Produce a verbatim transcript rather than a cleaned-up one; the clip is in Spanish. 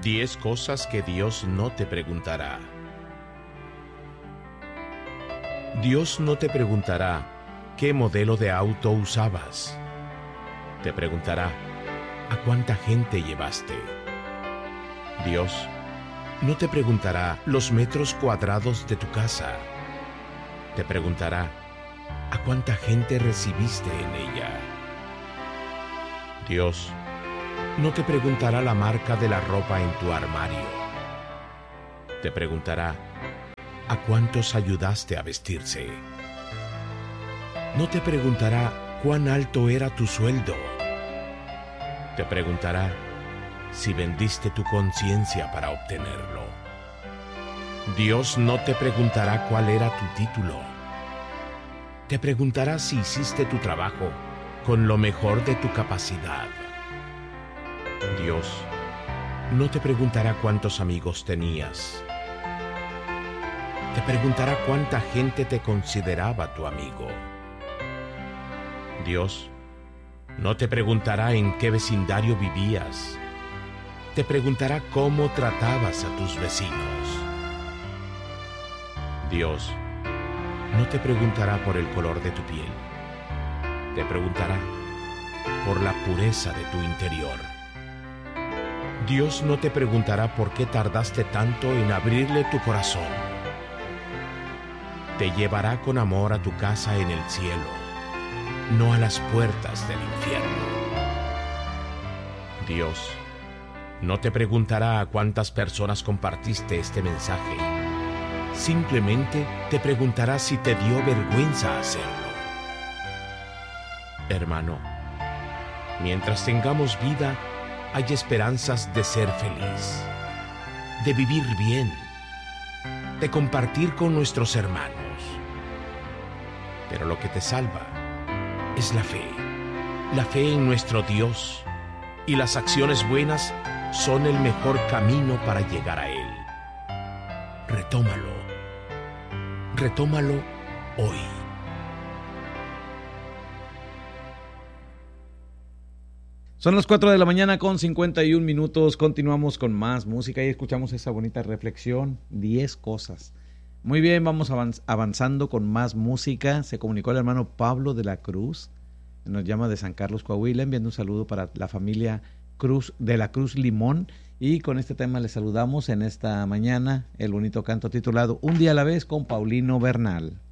Diez cosas que Dios no te preguntará. Dios no te preguntará qué modelo de auto usabas. Te preguntará a cuánta gente llevaste. Dios no te preguntará los metros cuadrados de tu casa. Te preguntará a cuánta gente recibiste en ella. Dios no te preguntará la marca de la ropa en tu armario. Te preguntará a cuántos ayudaste a vestirse. No te preguntará cuán alto era tu sueldo. Te preguntará si vendiste tu conciencia para obtenerlo. Dios no te preguntará cuál era tu título. Te preguntará si hiciste tu trabajo con lo mejor de tu capacidad. Dios no te preguntará cuántos amigos tenías. Te preguntará cuánta gente te consideraba tu amigo. Dios no te preguntará en qué vecindario vivías. Te preguntará cómo tratabas a tus vecinos. Dios no te preguntará por el color de tu piel. Te preguntará por la pureza de tu interior. Dios no te preguntará por qué tardaste tanto en abrirle tu corazón. Te llevará con amor a tu casa en el cielo, no a las puertas del infierno. Dios no te preguntará a cuántas personas compartiste este mensaje. Simplemente te preguntará si te dio vergüenza hacerlo. Hermano, mientras tengamos vida, hay esperanzas de ser feliz, de vivir bien, de compartir con nuestros hermanos. Pero lo que te salva es la fe, la fe en nuestro Dios, y las acciones buenas son el mejor camino para llegar a Él. Retómalo, retómalo hoy. Son las cuatro de la mañana con cincuenta y un minutos. Continuamos con más música y escuchamos esa bonita reflexión. Diez cosas. Muy bien, vamos avanz- avanzando con más música. Se comunicó el hermano Pablo de la Cruz. Nos llama de San Carlos, Coahuila, enviando un saludo para la familia Cruz de la Cruz Limón. Y con este tema les saludamos en esta mañana, el bonito canto titulado Un día a la vez con Paulino Bernal.